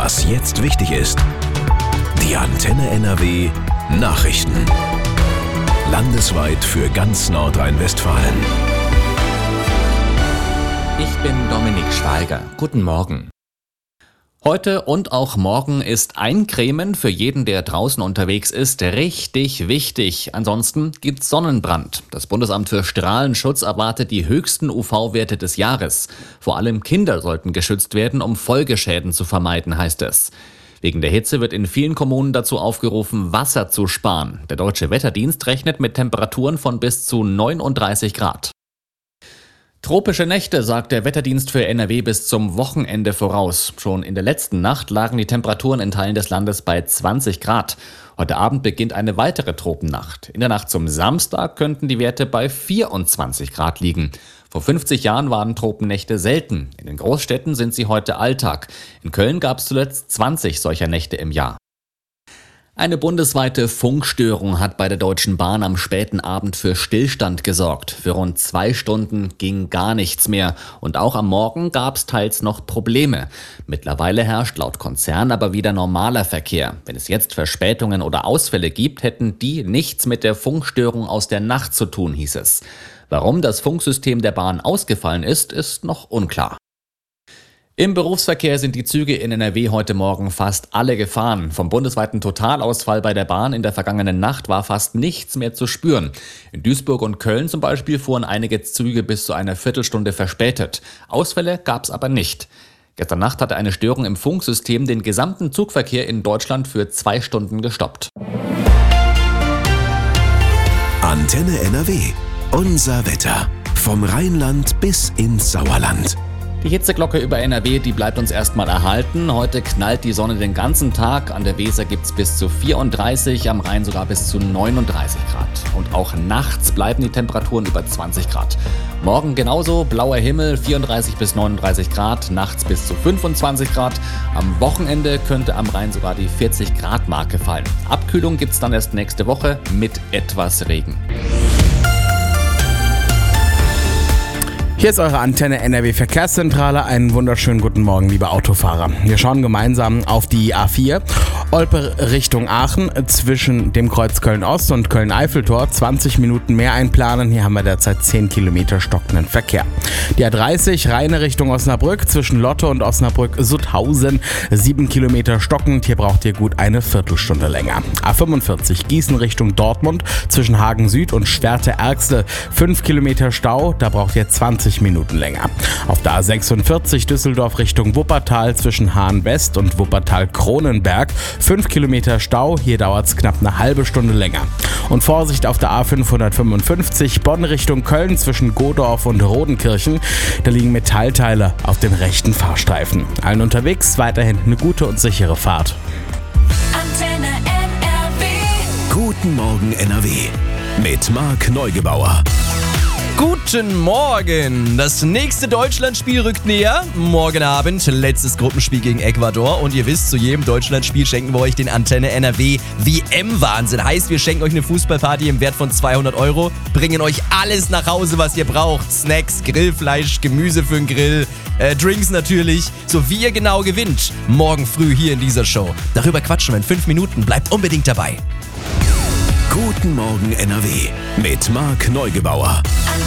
Was jetzt wichtig ist. Die Antenne NRW Nachrichten. Landesweit für ganz Nordrhein-Westfalen. Ich bin Dominik Schweiger. Guten Morgen. Heute und auch morgen ist Eincremen für jeden, der draußen unterwegs ist, richtig wichtig. Ansonsten gibt's Sonnenbrand. Das Bundesamt für Strahlenschutz erwartet die höchsten UV-Werte des Jahres. Vor allem Kinder sollten geschützt werden, um Folgeschäden zu vermeiden, heißt es. Wegen der Hitze wird in vielen Kommunen dazu aufgerufen, Wasser zu sparen. Der Deutsche Wetterdienst rechnet mit Temperaturen von bis zu 39 Grad. Tropische Nächte, sagt der Wetterdienst für NRW bis zum Wochenende voraus. Schon in der letzten Nacht lagen die Temperaturen in Teilen des Landes bei 20 Grad. Heute Abend beginnt eine weitere Tropennacht. In der Nacht zum Samstag könnten die Werte bei 24 Grad liegen. Vor 50 Jahren waren Tropennächte selten. In den Großstädten sind sie heute Alltag. In Köln gab es zuletzt 20 solcher Nächte im Jahr. Eine bundesweite Funkstörung hat bei der Deutschen Bahn am späten Abend für Stillstand gesorgt. Für rund 2 Stunden ging gar nichts mehr. Und auch am Morgen gab es teils noch Probleme. Mittlerweile herrscht laut Konzern aber wieder normaler Verkehr. Wenn es jetzt Verspätungen oder Ausfälle gibt, hätten die nichts mit der Funkstörung aus der Nacht zu tun, hieß es. Warum das Funksystem der Bahn ausgefallen ist, ist noch unklar. Im Berufsverkehr sind die Züge in NRW heute Morgen fast alle gefahren. Vom bundesweiten Totalausfall bei der Bahn in der vergangenen Nacht war fast nichts mehr zu spüren. In Duisburg und Köln zum Beispiel fuhren einige Züge bis zu einer Viertelstunde verspätet. Ausfälle gab es aber nicht. Gestern Nacht hatte eine Störung im Funksystem den gesamten Zugverkehr in Deutschland für 2 Stunden gestoppt. Antenne NRW. Unser Wetter. Vom Rheinland bis ins Sauerland. Die Hitzeglocke über NRW, die bleibt uns erstmal erhalten. Heute knallt die Sonne den ganzen Tag. An der Weser gibt's bis zu 34, am Rhein sogar bis zu 39 Grad. Und auch nachts bleiben die Temperaturen über 20 Grad. Morgen genauso, blauer Himmel, 34 bis 39 Grad, nachts bis zu 25 Grad. Am Wochenende könnte am Rhein sogar die 40 Grad Marke fallen. Abkühlung gibt's dann erst nächste Woche mit etwas Regen. Hier ist eure Antenne NRW Verkehrszentrale. Einen wunderschönen guten Morgen, liebe Autofahrer. Wir schauen gemeinsam auf die A4. Olpe Richtung Aachen zwischen dem Kreuz Köln-Ost und Köln-Eiffeltor. 20 Minuten mehr einplanen. Hier haben wir derzeit 10 Kilometer stockenden Verkehr. Die A30 Rheine Richtung Osnabrück zwischen Lotte und Osnabrück-Sutthausen. 7 Kilometer stockend. Hier braucht ihr gut eine Viertelstunde länger. A45 Gießen Richtung Dortmund zwischen Hagen Süd und Schwerte-Erxel. 5 Kilometer Stau. Da braucht ihr 20 Minuten länger. Auf der A46 Düsseldorf Richtung Wuppertal zwischen Hahn West und Wuppertal-Kronenberg. 5 Kilometer Stau, hier dauert es knapp eine halbe Stunde länger. Und Vorsicht auf der A555 Bonn Richtung Köln zwischen Godorf und Rodenkirchen. Da liegen Metallteile auf den rechten Fahrstreifen. Allen unterwegs weiterhin eine gute und sichere Fahrt. Antenne NRW. Guten Morgen NRW. Mit Marc Neugebauer. Guten Morgen! Das nächste Deutschlandspiel rückt näher. Morgen Abend letztes Gruppenspiel gegen Ecuador. Und ihr wisst, zu jedem Deutschlandspiel schenken wir euch den Antenne NRW WM-Wahnsinn. Heißt, wir schenken euch eine Fußballparty im Wert von 200 €, bringen euch alles nach Hause, was ihr braucht. Snacks, Grillfleisch, Gemüse für den Grill, Drinks natürlich. So wie ihr genau gewinnt. Morgen früh hier in dieser Show. Darüber quatschen wir in 5 Minuten. Bleibt unbedingt dabei. Guten Morgen NRW. Mit Marc Neugebauer.